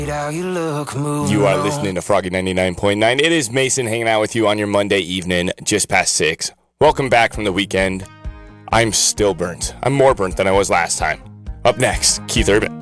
You are listening to Froggy 99.9. It is Mason hanging out with you on your Monday evening, just past 6. Welcome back from the weekend. I'm still burnt. I'm more burnt than I was last time. Up next, Keith Urban.